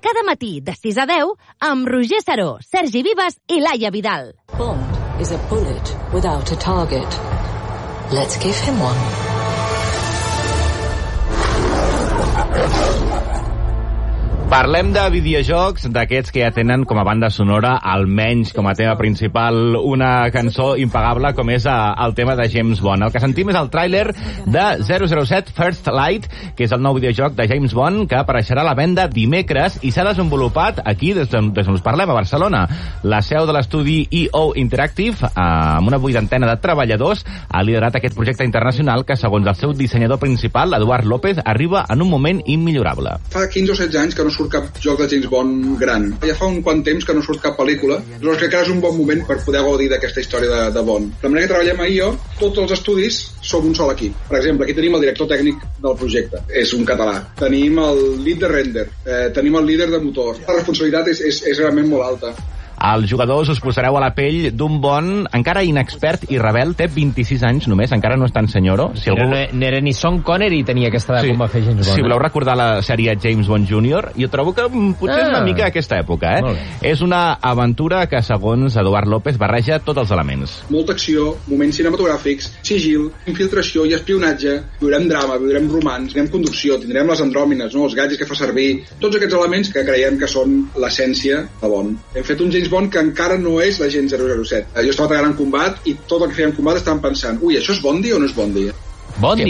cada matí de 6 a 10 amb Roger Saró, Sergi Vives i Laia Vidal. Bond is a bullet without a target. Let's give him one. Parlem de videojocs, d'aquests que ja tenen com a banda sonora, almenys com a tema principal, una cançó impagable com és el tema de James Bond. El que sentim és el tràiler de 007 First Light, que és el nou videojoc de James Bond que apareixerà a la venda dimecres i s'ha desenvolupat aquí, des d'on us parlem, a Barcelona. La seu de l'estudi EO Interactive, amb una 80 de treballadors, ha liderat aquest projecte internacional que, segons el seu dissenyador principal, Eduard López, arriba en un moment immillorable. Fa 15 o 16 anys que no surt cap joc de James Bond gran. Ja fa un quant temps que no surt cap pel·lícula, però crec que és un bon moment per poder gaudir d'aquesta història de Bond. La manera que treballem a IO, tots els estudis som un sol equip. Per exemple, aquí tenim el director tècnic del projecte, és un català. Tenim el lead de render, tenim el líder de motor. La responsabilitat és realment molt alta. Els jugadors us posareu a la pell d'un Bond encara inexpert i rebel, té 26 anys només, encara no és tan senyoro. Si algú... No era ni Sean Connery tenia aquesta edat com va fer James Bond. Si voleu recordar la sèrie James Bond Jr., jo trobo que potser és una mica aquesta època. És una aventura que, segons Eduard López, barreja tots els elements. Molta acció, moments cinematogràfics, sigil, infiltració i espionatge, viurem drama, viurem romans, tindrem conducció, tindrem les andròmines, no? Els gadgets que fa servir, tots aquests elements que creiem que són l'essència de Bond. Hem fet un James Bond que encara no és l'agent 007. Jo estava treballant en combat i tot el que feia en combat estàvem pensant, això és Bondi o no és Bondi? Bondi,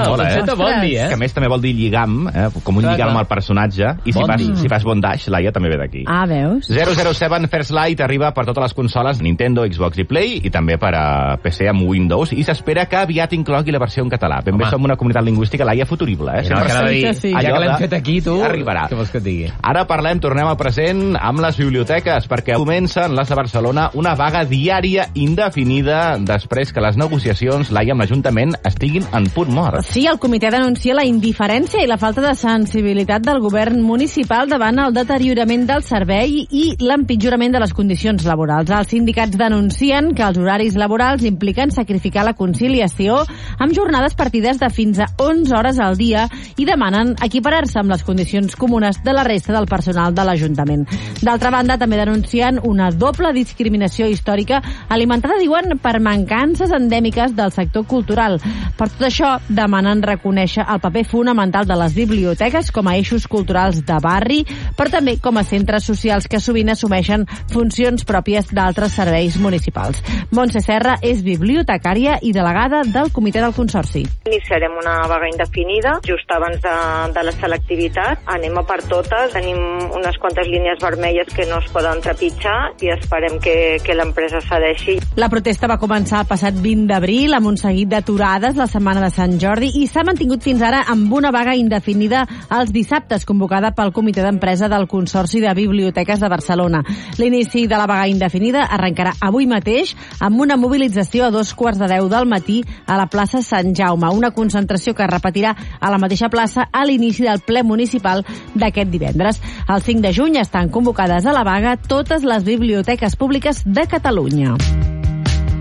Bondi, que a més també vol dir lligam, com un lligam al personatge, i si fas bondage, Laia també ve d'aquí. Ah, veus? 007 First Light arriba per totes les consoles Nintendo, Xbox i Play, i també per a PC amb Windows, i s'espera que aviat inclogui la versió en català. Ben bé som una comunitat lingüística, Laia, futurible, ja que l'hem fet aquí, tu, arribarà. Què vols que et digui? Ara tornem al present amb les biblioteques, perquè comencen les de Barcelona una vaga diària indefinida després que les negociacions, Laia, amb l'Ajuntament estiguin en punt mort. Sí, el comitè denuncia la indiferència i la falta de sensibilitat del govern municipal davant el deteriorament del servei i l'empitjorament de les condicions laborals. Els sindicats denuncien que els horaris laborals impliquen sacrificar la conciliació amb jornades partides de fins a 11 hores al dia i demanen equiparar-se amb les condicions comunes de la resta del personal de l'Ajuntament. D'altra banda, també denuncien una doble discriminació històrica alimentada, diuen, per mancances endèmiques del sector cultural. Per tot això, demanen reconèixer el paper fonamental de les biblioteques com a eixos culturals de barri, però també com a centres socials que sovint assumeixen funcions pròpies d'altres serveis municipals. Montse Serra és bibliotecària i delegada del Comitè del Consorci. Iniciarem una vaga indefinida just abans de la selectivitat. Anem a per totes, tenim unes quantes línies vermelles que no es poden trepitjar i esperem que l'empresa cedeixi. La protesta va començar el passat 20 d'abril amb un seguit d'aturades la setmana de Sant Jordi i s'ha mantingut fins ara amb una vaga indefinida els dissabtes convocada pel Comitè d'Empresa del Consorci de Biblioteques de Barcelona. L'inici de la vaga indefinida arrencarà avui mateix amb una mobilització a 2:15 del matí a la plaça Sant Jaume, una concentració que es repetirà a la mateixa plaça a l'inici del ple municipal d'aquest divendres. El 5 de juny estan convocades a la vaga totes les biblioteques públiques de Catalunya.